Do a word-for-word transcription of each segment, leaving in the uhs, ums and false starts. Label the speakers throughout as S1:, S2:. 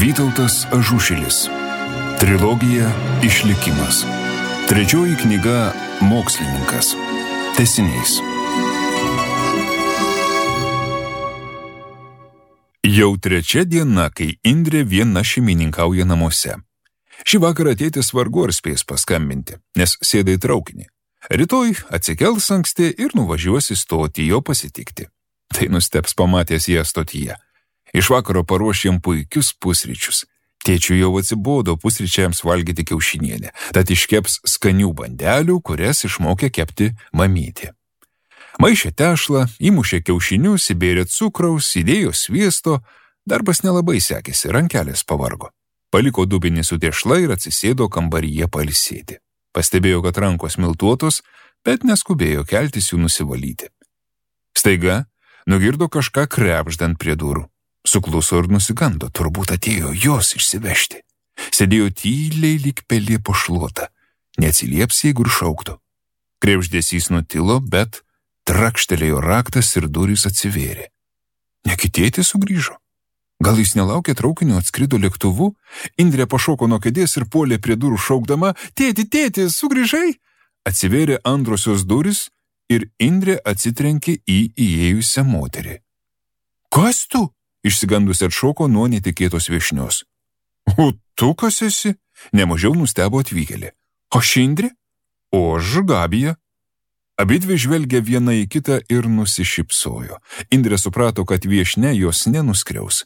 S1: Vytautas Ažušilis. Trilogija Išlikimas. Trečioji knyga Mokslininkas. Tęsinys. Jau trečia diena, kai Indrė viena šeimininkauja namuose. Šį vakarą tėtis vargu ar spės paskambinti, nes sėda į traukinį. Rytoj atsikels anksti ir nuvažiuos į stotį jo pasitikti. Tai nusteps pamatęs ją stotyje. Iš vakaro paruoš jam puikius pusryčius. Tėčiui jau atsibodo pusryčiams valgyti kiaušinienę, tad iškeps skanių bandelių, kurias išmokė kepti mamytė. Maišė tešlą, įmušė kiaušinius, įbėrė cukraus, įdėjo sviesto, darbas nelabai sekėsi, rankelės pavargo. Paliko dubenį su tešla ir atsisėdo kambaryje pailsėti. Pastebėjo, kad rankos miltuotos, bet neskubėjo keltis jų nusivalyti. Staiga nugirdo kažką krebždant prie durų. Sukluso ir nusigando, turbūt atėjo jos išsivežti. Sėdėjo tyliai lyg pelė po šluota, neatsilieps, jeigu ir šauktų. Krebždesys nutilo, bet trakštelėjo raktas ir durys atsivėrė. Negi tėtis sugrįžo? Gal jis nelaukė traukinio, atskrido lėktuvu? Indrė pašoko nuo kėdės ir puolė prie durų šaukdama: "Tėti, tėti, sugrįžai?" Atsivėrė antrosios durys ir Indrė atsitrenkė į įėjusią moterį. "Kas tu?" Išsigandusi atšoko nuo netikėtos viešnios. "O tu kas esi?" Nemažiau nustebo atvykėlė. "Aš Indrė, o aš Gabija." Abidvi žvelgė viena į kitą ir nusišypsojo. Indrė suprato, kad viešnia jos nenuskriaus.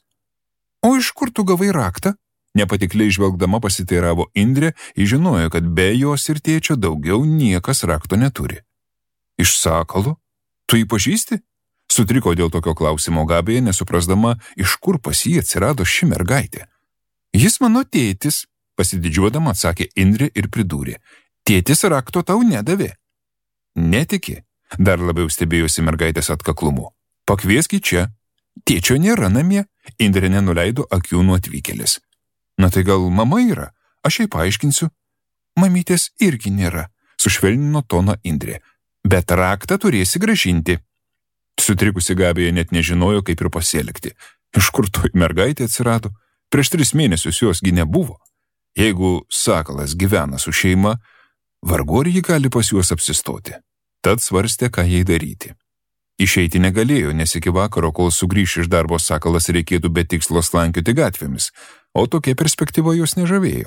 S1: "O iš kur tu gavai raktą?" Nepatikliai žvelgdama pasiteiravo Indrė, žinojo, kad be jos ir tėčio daugiau niekas rakto neturi. "Iš Sakalo? Tu jį pažįsti?" Sutriko dėl tokio klausimo Gabija, nesuprasdama, iš kur pas jį atsirado ši mergaitė. "Jis mano tėtis," pasididžiuodama atsakė Indrė ir pridūrė. "Tėtis rakto tau nedavė." "Netiki," dar labiau stebėjosi mergaitės atkaklumu. "Pakviesk į čia. Tėčio nėra namie." Indrė nenuleido akių nuo atvykėlės. "Na tai gal mama yra? Aš jai paaiškinsiu." "Mamytės irgi nėra," sušvelnino toną Indrė. "Bet raktą turėsi grąžinti." Sutrikusi Gabija net nežinojo, kaip ir pasielgti. Iš kur toj mergaitė atsirado? Prieš tris mėnesius josgi nebuvo. Jeigu Sakalas gyvena su šeima, vargu ar ji gali pas juos apsistoti. Tad svarstė, ką jai daryti. Išeiti negalėjo, nes iki vakaro, kol sugrįš iš darbo Sakalas, reikėtų be tikslo slankioti gatvėmis, o tokia perspektyva jos nežavėjo.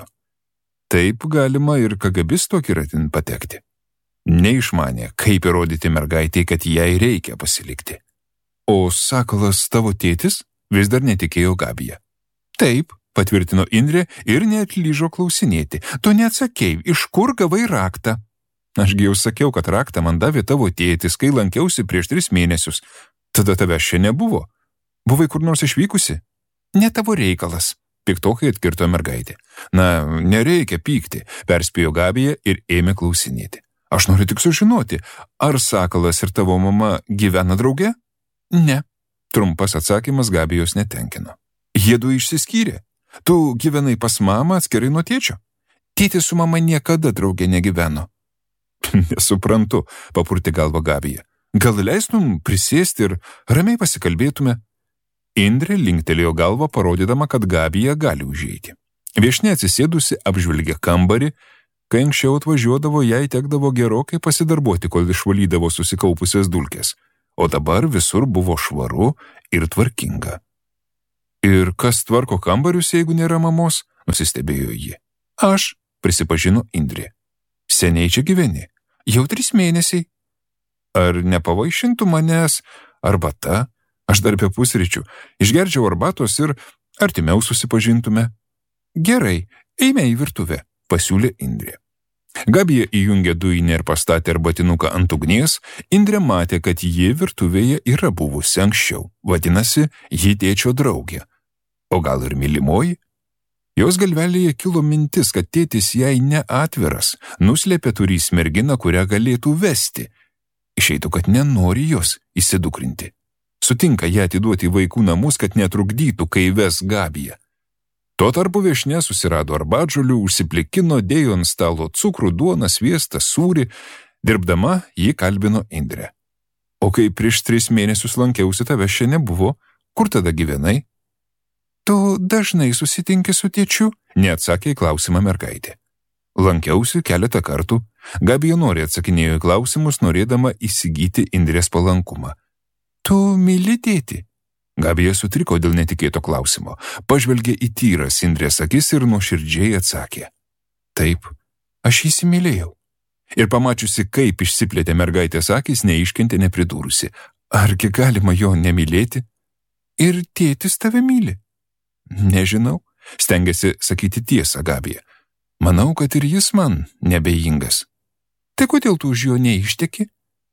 S1: Taip galima ir kagabisto akiratin patekti. Neišmanė, kaip įrodyti mergaitei, kad jai reikia pasilikti. "O Sakalas tavo tėtis?" vis dar netikėjo Gabija. "Taip," patvirtino Indrė ir neatlyžo klausinėti. "Tu neatsakei, iš kur gavai raktą?" "Ašgi jau sakiau, kad raktą man davė tavo tėtis, kai lankiausi prieš tris mėnesius. Tada tavęs čia nebuvo. Buvai kur nors išvykusi?" "Ne tavo reikalas," piktokai atkirto mergaitė. "Na, nereikia pykti," perspėjo Gabija ir ėmė klausinėti. "Aš noriu tik sužinoti, ar Sakalas ir tavo mama gyvena drauge?" "Ne." Trumpas atsakymas Gabijos netenkino. "Jiedu išsiskyrė. Tu gyvenai pas mamą atskirai nuo tėčio?" "Tėtis su mama niekada drauge negyveno." "Nesuprantu," papurtė galvą Gabija. "Gal leistum prisėsti ir ramiai pasikalbėtume?" Indrė linktelėjo galvą, parodydama, kad Gabija gali užeiti. Viešnia atsisėdusi apžvelgė kambarį. Kai anksčiau atvažiuodavo, jai tekdavo gerokai pasidarbuoti, kol išvalydavo susikaupusias dulkes, o dabar visur buvo švaru ir tvarkinga. "Ir kas tvarko kambarius, jeigu nėra mamos?" nusistebėjo ji. "Aš," prisipažino Indrė. "Seniai čia gyveni?" "Jau tris mėnesiai." "Ar nepavaišintų manęs arbata? Aš dar be pusryčių. Išgerčiau arbatos ir artimiau susipažintume." "Gerai, eime į virtuvę," pasiūlė Indrė. Gabija įjungė dujinę ir pastatė arbatinuką ant ugnies. Indrė matė, kad ji virtuvėje yra buvusi anksčiau. Vadinasi, ji tėčio draugė. O gal ir mylimoji? Jos galvelėje kilo mintis, kad tėtis jai neatviras, nuslėpė turys merginą, kurią galėtų vesti. Išeitų, kad nenori jos įsidukrinti. Sutinka ją atiduoti į vaikų namus, kad netrukdytų, kai ves Gabiją. Tuo tarpu viešnia susirado arbatžolių, užsiplikino, dėjo ant stalo cukrų, duoną, sviestą, sūrį. Dirbdama, ji kalbino Indrę. "O kai prieš tris mėnesius lankiausi, tavęs čia nebuvo, kur tada gyvenai?" Tu dažnai susitinki su tėčiu? Neatsakė į klausimą mergaitė. Lankiausi keletą kartų. Gabija nori atsakinėjo į klausimus, norėdama įsigyti Indrės palankumą. Tu myli tėtį? Gabija sutriko dėl netikėto klausimo, pažvelgė į tyras Indrės akis ir nuoširdžiai atsakė. Taip, aš įsimylėjau. Ir pamačiusi, kaip išsiplėtė mergaitės akis, neiškentė nepridūrusi. Argi galima jo nemylėti? Ir tėtis tave myli? Nežinau, stengiasi sakyti tiesą Gabija. Manau, kad ir jis man nebejingas. Tai kodėl tu už jo neišteki?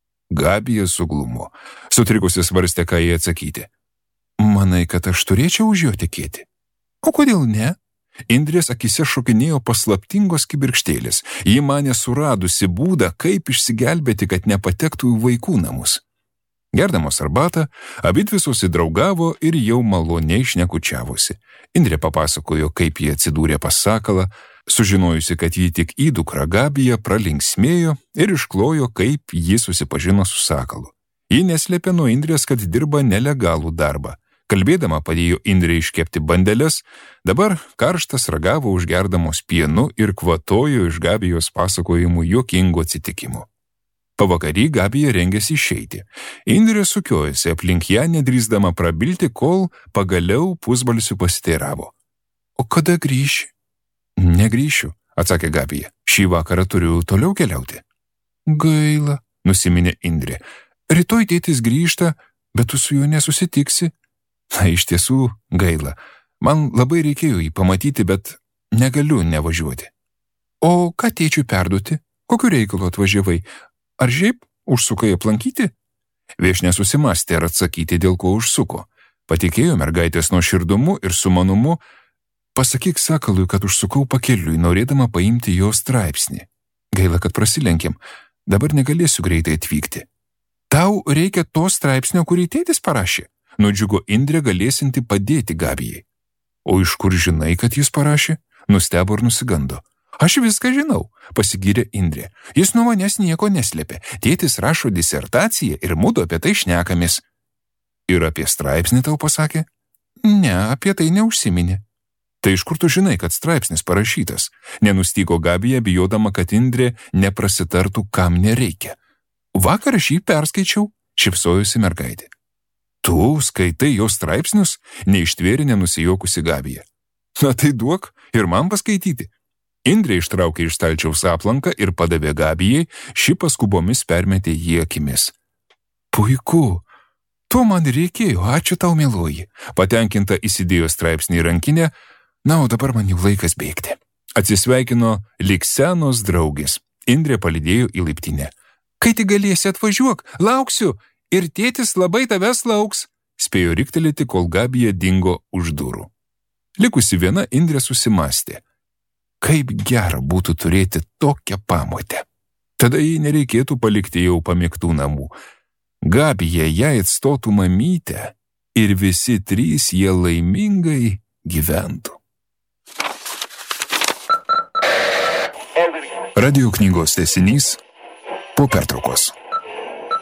S1: Gabija suglumo. Sutrikusi svarstė, ką jai atsakyti. Manai, kad aš turėčiau už jo tekėti? O kodėl ne? Indrės akise šokinėjo paslaptingos kibirkštėlės. Ji manė suradusi būdą, kaip išsigelbėti, kad nepatektų į vaikų namus. Gerdamos arbatą, abidvi susidraugavo ir jau maloniai šnekučiavosi. Indrė papasakojo, kaip jie atsidūrė pas sakalą, sužinojusi, kad jį tik įdukra Gabija pralinksmėjo ir išklojo, kaip ji susipažino su sakalu. Ji neslėpė nuo Indrės, kad dirba nelegalų darbą. Kalbėdama padėjo Indrė iškepti bandeles, dabar karštas ragavo užgerdamos pienu ir kvatojo iš Gabijos pasakojimų juokingų atsitikimų. Pavakarį Gabija rengėsi išeiti. Indrė sukiojasi aplink ją, nedrįsdama prabilti, kol pagaliau pusbalsiu pasiteiravo. O kada grįši? Negrįšiu, atsakė Gabija. Šį vakarą turiu toliau keliauti. Gaila, nusiminė Indrė. Rytoj tėtis grįžta, bet tu su juo nesusitiksi. Na, iš tiesų gaila. Man labai reikėjo jį pamatyti, bet negaliu nevažiuoti. O ką tėčiui perduoti? Kokiu reikalu atvažiavai? Ar šiaip užsukai aplankyti? Viešnia susimastė ar atsakyti, dėl ko užsuko. Patikėjo mergaitės nuoširdumu ir sumanumu. Pasakyk sakalui, kad užsukau pakeliui, norėdama paimti jo straipsnį. Gaila, kad prasilenkėm. Dabar negalėsiu greitai atvykti. Tau reikia to straipsnio, kurį tėtis parašė? Nudžiugo Indrė, galėsinti padėti Gabijai. O iš kur žinai, kad jis parašė? Nustebo ir nusigando. Aš viską žinau, pasigyrė Indrė. Jis nuo manęs nieko neslėpė. Tėtis rašo disertaciją ir mudu apie tai šnekamės. Ir apie straipsnį tau pasakė? Ne, apie tai neužsiminė. Tai iš kur tu žinai, kad straipsnis parašytas? Nenustygo Gabija, bijodama, kad Indrė neprasitartų, kam nereikia. Vakar aš jį perskaičiau, šypsojosi mergaitė. Tu skaitai jo straipsnius? Neištvėrė nenusijuokusi Gabija. Na tai duok ir man paskaityti. Indrė ištraukė iš stalčiaus aplanką ir padavė Gabijai, ši paskubomis permetė jį akimis. Puiku, to man reikėjo, ačiū tau, mieloji. Patenkinta įsidėjo straipsnį į rankinę, na, o dabar man jau laikas bėgti. Atsisveikino lyg senos draugės. Indrė palydėjo į laiptinę. Kai tik galėsi atvažiuok, lauksiu, ir tėtis labai tavęs lauks, spėjo riktelėti, kol Gabija dingo už durų. Likusi viena, Indrė susimastė. Kaip gera būtų turėti tokią pamotę. Tada jai nereikėtų palikti jau pamėgtų namų. Gabija jai atstotų mamytę ir visi trys jie laimingai gyventų. Radio knygos tęsinys po pertraukos.